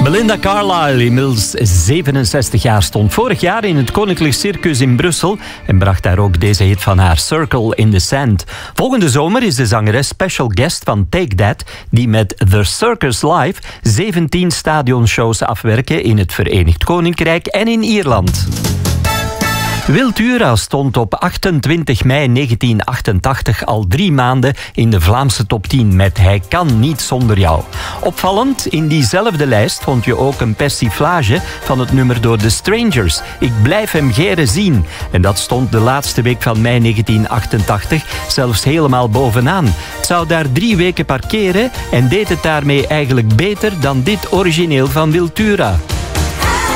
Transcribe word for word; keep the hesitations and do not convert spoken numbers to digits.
Belinda Carlisle, inmiddels zevenenzestig jaar, stond vorig jaar in het Koninklijk Circus in Brussel en bracht daar ook deze hit van haar, Circle in the Sand. Volgende zomer is de zangeres special guest van Take That, die met The Circus Live zeventien stadionshows afwerken in het Verenigd Koninkrijk en in Ierland. Wiltura stond op achtentwintig mei negentien achtentachtig al drie maanden in de Vlaamse top tien met Hij kan niet zonder jou. Opvallend, in diezelfde lijst vond je ook een persiflage van het nummer door The Strangers. Ik blijf hem geren zien. En dat stond de laatste week van mei negentien achtentachtig zelfs helemaal bovenaan. Het zou daar drie weken parkeren en deed het daarmee eigenlijk beter dan dit origineel van Wiltura.